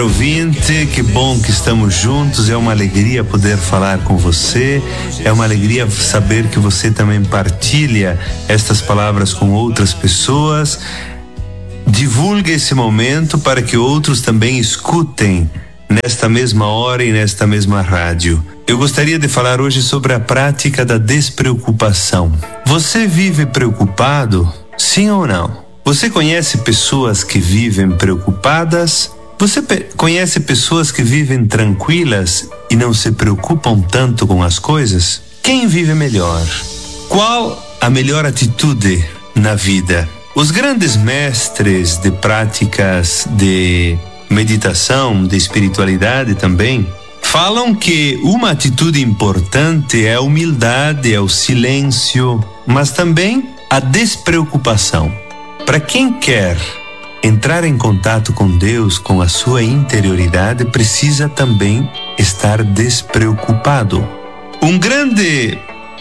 Ouvinte, que bom que estamos juntos, é uma alegria poder falar com você, é uma alegria saber que você também partilha estas palavras com outras pessoas. Divulgue esse momento para que outros também escutem nesta mesma hora e nesta mesma rádio. Eu gostaria de falar hoje sobre a prática da despreocupação. Você vive preocupado? Sim ou não? Você conhece pessoas que vivem preocupadas? Você conhece pessoas que vivem tranquilas e não se preocupam tanto com as coisas? Quem vive melhor? Qual a melhor atitude na vida? Os grandes mestres de práticas de meditação, de espiritualidade também, falam que uma atitude importante é a humildade, é o silêncio, mas também a despreocupação. Para quem quer entrar em contato com Deus, com a sua interioridade, precisa também estar despreocupado. Um grande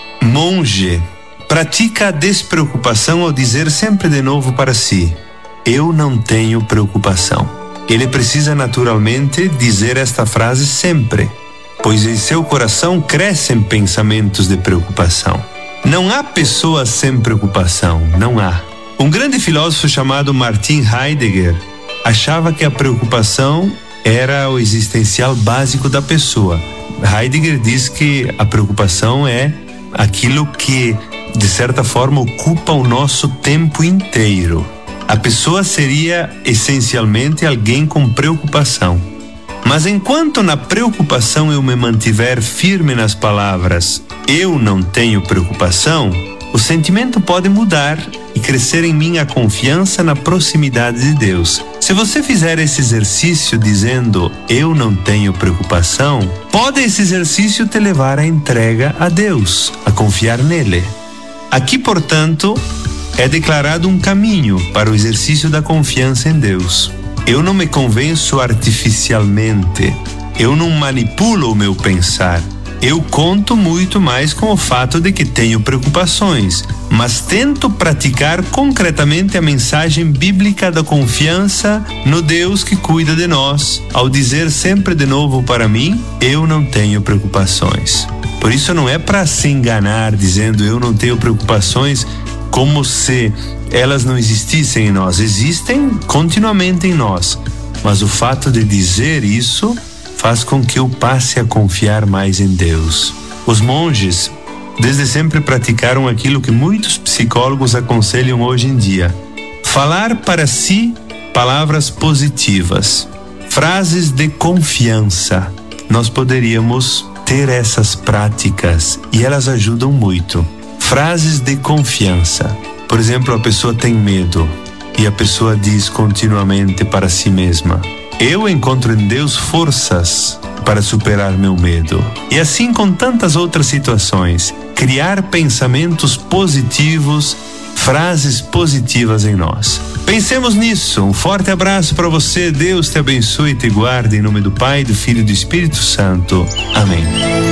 monge pratica a despreocupação ao dizer sempre de novo para si: eu não tenho preocupação. Ele precisa naturalmente dizer esta frase sempre, pois em seu coração crescem pensamentos de preocupação. Não há pessoa sem preocupação, não há. Um grande filósofo chamado Martin Heidegger achava que a preocupação era o existencial básico da pessoa. Heidegger diz que a preocupação é aquilo que, de certa forma, ocupa o nosso tempo inteiro. A pessoa seria essencialmente alguém com preocupação. Mas enquanto na preocupação eu me mantiver firme nas palavras "eu não tenho preocupação", o sentimento pode mudar e crescer em mim a confiança na proximidade de Deus. Se você fizer esse exercício dizendo "eu não tenho preocupação", pode esse exercício te levar à entrega a Deus, a confiar nele. Aqui, portanto, é declarado um caminho para o exercício da confiança em Deus. Eu não me convenço artificialmente, eu não manipulo o meu pensar. Eu conto muito mais com o fato de que tenho preocupações, mas tento praticar concretamente a mensagem bíblica da confiança no Deus que cuida de nós, ao dizer sempre de novo para mim: eu não tenho preocupações. Por isso não é para se enganar dizendo eu não tenho preocupações, como se elas não existissem em nós. Existem continuamente em nós, mas o fato de dizer isso faz com que eu passe a confiar mais em Deus. Os monges desde sempre praticaram aquilo que muitos psicólogos aconselham hoje em dia: falar para si palavras positivas, frases de confiança. Nós poderíamos ter essas práticas e elas ajudam muito. Frases de confiança. Por exemplo, a pessoa tem medo e a pessoa diz continuamente para si mesma: eu encontro em Deus forças para superar meu medo. E assim com tantas outras situações, criar pensamentos positivos, frases positivas em nós. Pensemos nisso. Um forte abraço para você. Deus te abençoe e te guarde, em nome do Pai, do Filho e do Espírito Santo. Amém.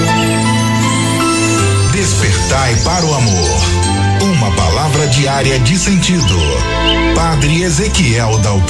Despertai para o amor. Uma palavra diária de sentido. Padre Ezequiel Dalpo.